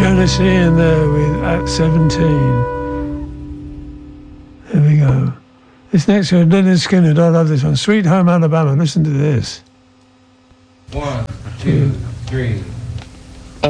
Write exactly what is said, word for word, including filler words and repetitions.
Jonas Ian there with At seventeen. There we go. This next one, Leonard Skinner. I love this one. Sweet Home Alabama. Listen to this. One, two, three.